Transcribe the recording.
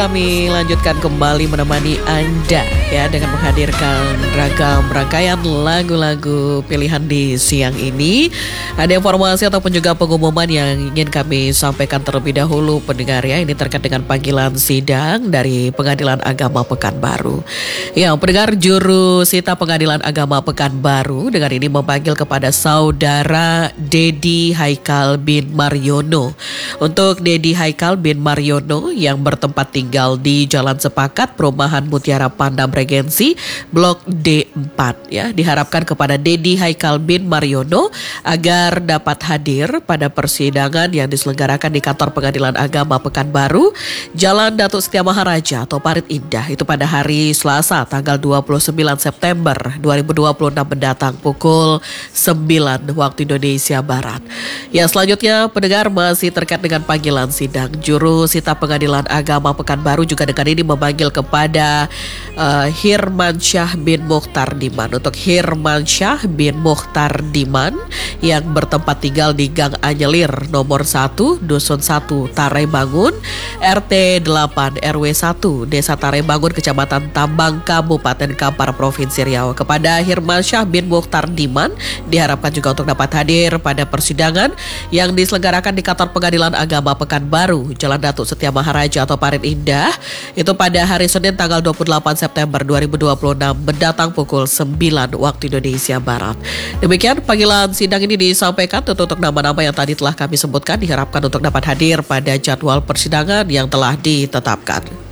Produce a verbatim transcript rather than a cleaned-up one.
Kami lanjutkan kembali menemani Anda ya dengan menghadirkan ragam rangkaian lagu-lagu pilihan di siang ini. Ada informasi ataupun juga pengumuman yang ingin kami sampaikan terlebih dahulu pendengar ya. Ini terkait dengan panggilan sidang dari Pengadilan Agama Pekanbaru. Ya, pendengar, juru sita Pengadilan Agama Pekanbaru dengan ini memanggil kepada saudara Dedi Haikal bin Mariono. Untuk Dedi Haikal bin Mariono yang bertempat tinggal tinggal di Jalan Sepakat, Perumahan Mutiara Pandam Regensi, Blok D empat ya. Diharapkan kepada Dedi Haikal bin Mariono agar dapat hadir pada persidangan yang diselenggarakan di Kantor Pengadilan Agama Pekanbaru, Jalan Datuk Setia Maharaja atau Parit Indah, itu pada hari Selasa tanggal dua puluh sembilan September dua ribu dua puluh enam mendatang pukul sembilan waktu Indonesia Barat. Ya, selanjutnya pendengar masih terkait dengan panggilan sidang. Juru sita Pengadilan Agama Pekanbaru Baru juga dengan ini memanggil kepada uh, Hirman Syah bin Mukhtar Diman. Untuk Hirman Syah bin Mukhtar Diman yang bertempat tinggal di Gang Anyelir nomor satu, Dusun satu, Tarebangun, R T delapan R W satu, Desa Tarebangun, Kecamatan Tambang, Kabupaten Kampar, Provinsi Riau. Kepada Hirman Syah bin Mukhtar Diman diharapkan juga untuk dapat hadir pada persidangan yang diselenggarakan di Kantor Pengadilan Agama Pekanbaru, Jalan Datuk Setia Maharaja atau Parit Indah, itu pada hari Senin tanggal dua puluh delapan September dua ribu dua puluh enam mendatang pukul sembilan waktu Indonesia Barat. Demikian panggilan sidang ini disampaikan tentu untuk nama-nama yang tadi telah kami sebutkan diharapkan untuk dapat hadir pada jadwal persidangan yang telah ditetapkan.